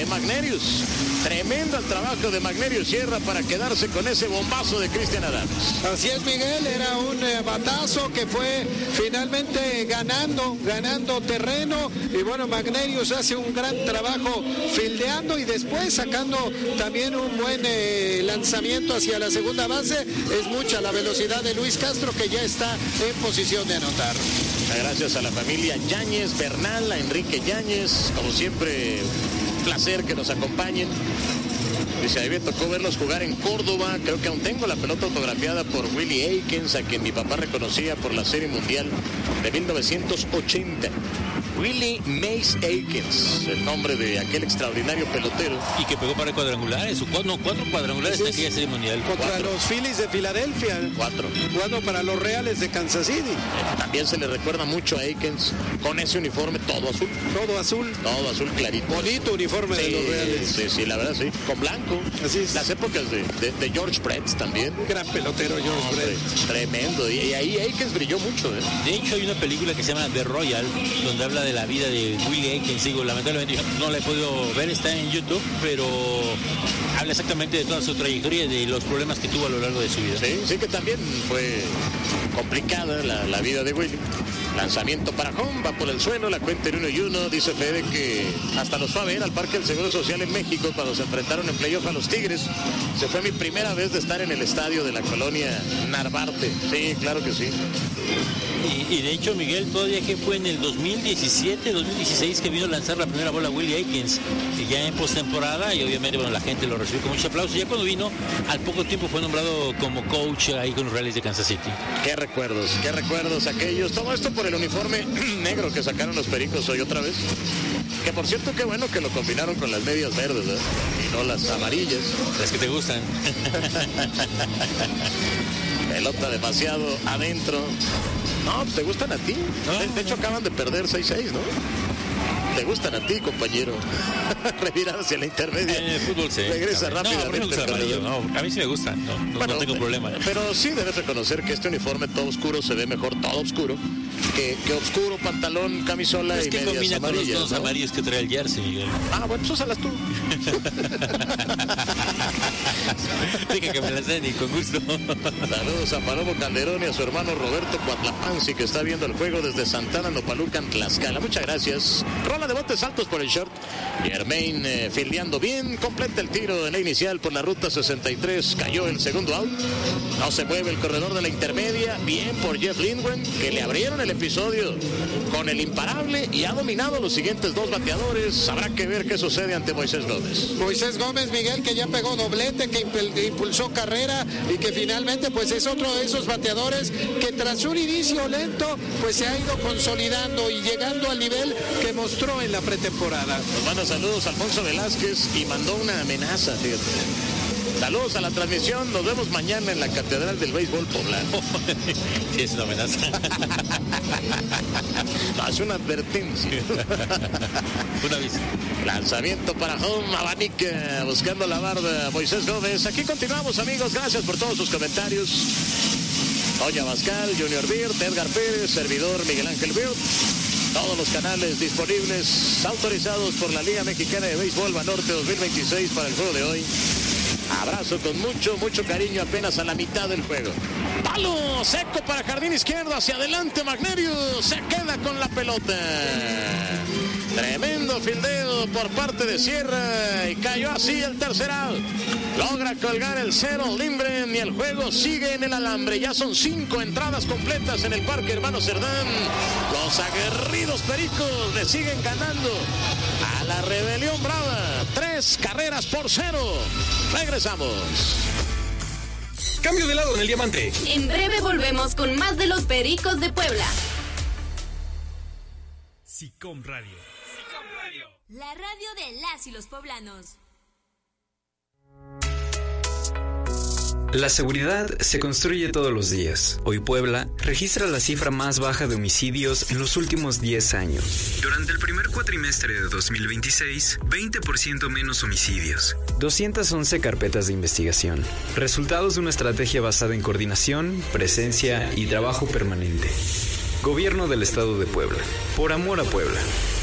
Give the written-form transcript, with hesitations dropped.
de Magnerius. Tremendo el trabajo de Magnerius Sierra para quedarse con ese bombazo de Cristian Adams. Así es, Miguel, era un batazo que fue finalmente ganando terreno, y bueno, Magnerius hace un gran trabajo fildeando y después sacando también un buen lanzamiento hacia la segunda base. Es mucha la velocidad de Luis Castro, que ya está en posición de anotar. Gracias a la familia Yáñez Bernal, a Enrique Yáñez, como siempre, un placer que nos acompañen. Dice, a mí me tocó verlos jugar en Córdoba, creo que aún tengo la pelota autografiada por Willie Aikens, a quien mi papá reconocía por la Serie Mundial de 1980. Willie Mays Aikens, el nombre de aquel extraordinario pelotero. Y que pegó para cuadrangulares, cuatro cuadrangulares en aquella Serie Mundial. Contra los Phillies de Filadelfia. 4. Jugando para los Reales de Kansas City. También se le recuerda mucho a Aikens con ese uniforme todo azul. Todo azul. Todo azul clarito. Bonito uniforme de los Reales. Sí, la verdad sí. Con blanco. Así es. Las épocas de George Brett también. Gran pelotero George Brett. Tremendo. Y ahí Aikens brilló mucho. De hecho, hay una película que se llama The Royal, donde habla de la vida de Willie Aikens. Digo, lamentablemente yo no la he podido ver, está en YouTube, pero habla exactamente de toda su trayectoria y de los problemas que tuvo a lo largo de su vida. Sí que también fue complicada la vida de Willie. Lanzamiento para home, va por el suelo, la cuenta en 1-1. Dice Fede que hasta los fue a ver al Parque del Seguro Social en México cuando se enfrentaron en playoff a los Tigres. Se fue mi primera vez de estar en el estadio de la colonia Narvarte. Sí, claro que sí. Y de hecho, Miguel, todavía que fue en el 2017, 2016 que vino a lanzar la primera bola Willie Aikens, ya en postemporada, y obviamente bueno, la gente lo recibió con mucho aplauso. Ya cuando vino, al poco tiempo fue nombrado como coach ahí con los Reales de Kansas City. Qué recuerdos aquellos. Todo esto por el uniforme negro que sacaron los Pericos hoy otra vez. Que por cierto, qué bueno que lo combinaron con las medias verdes, ¿eh? Y no las amarillas. Las que te gustan. Pelota demasiado adentro. No, pues te gustan a ti. De hecho, acaban de perder 6-6, ¿no? Te gustan a ti, compañero. Revirar hacia la intermedia. En el fútbol sí. Regresa rápidamente. A mí sí me gusta, no tengo problema. Pero sí debes reconocer que este uniforme todo oscuro se ve mejor todo oscuro que oscuro, pantalón, camisola y medias combina amarillas. Con los tonos amarillos que trae el jersey, Miguel. Bueno, pues úsalas tú. Dije que me las den y con gusto. Saludos a Palomo Calderón y a su hermano Roberto Cuatlapansi, que está viendo el juego desde Santana, Nopalucan, Tlaxcala. Muchas gracias. Rola de botes altos por el short. Germain fildeando bien. Completa el tiro en la inicial por la ruta 63. Cayó el segundo out. No se mueve el corredor de la intermedia. Bien por Jeff Lindgren, que le abrieron el episodio con el imparable y ha dominado los siguientes dos bateadores. Habrá que ver qué sucede ante Moisés Gómez. Moisés Gómez, Miguel, que ya pegó doblete, que impulsó carrera y que finalmente pues es otro de esos bateadores que tras un inicio lento pues se ha ido consolidando y llegando al nivel que mostró en la pretemporada. Nos manda saludos Alfonso Velázquez y mandó una amenaza, fíjate. Saludos a la transmisión, nos vemos mañana en la Catedral del Béisbol Poblano. Sí, es una amenaza. No, es una advertencia. Un aviso. Lanzamiento para home, abanica, buscando la barda, Moisés Gómez. Aquí continuamos, amigos, gracias por todos sus comentarios. Doña Bascal, Junior Beard, Edgar Pérez, servidor Miguel Ángel Beard. Todos los canales disponibles, autorizados por la Liga Mexicana de Béisbol Banorte 2026 para el juego de hoy. Abrazo con mucho cariño apenas a la mitad del juego. Palo seco para jardín izquierdo, hacia adelante Magnerius, se queda con la pelota. Tremendo fildeo por parte de Sierra y cayó así el tercer out. Logra colgar el cero Lindgren y el juego sigue en el alambre. Ya son 5 entradas completas en el Parque Hermano Cerdán. Los aguerridos Pericos le siguen ganando a la Rebelión Brava. 3-0. Regresamos. Cambio de lado en el diamante. En breve volvemos con más de los Pericos de Puebla. SICOM Radio. La radio de las y los poblanos. La seguridad se construye todos los días. Hoy Puebla registra la cifra más baja de homicidios en los últimos 10 años. Durante el primer cuatrimestre de 2026, 20% menos homicidios. 211 carpetas de investigación. Resultados de una estrategia basada en coordinación, presencia y trabajo permanente. Gobierno del Estado de Puebla. Por amor a Puebla.